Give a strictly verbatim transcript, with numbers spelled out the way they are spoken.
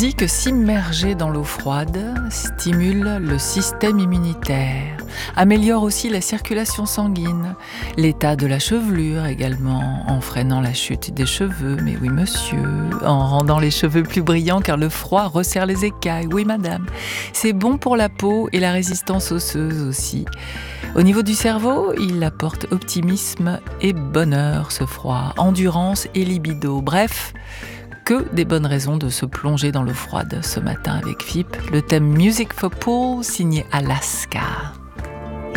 dit que s'immerger dans l'eau froide stimule le système immunitaire, améliore aussi la circulation sanguine, l'état de la chevelure également, en freinant la chute des cheveux, mais oui monsieur, en rendant les cheveux plus brillants car le froid resserre les écailles, oui madame. C'est bon pour la peau et la résistance osseuse aussi. Au niveau du cerveau, il apporte optimisme et bonheur ce froid, endurance et libido, bref, que des bonnes raisons de se plonger dans l'eau froide ce matin avec F I P. Le thème Music for Pool signé Alaska.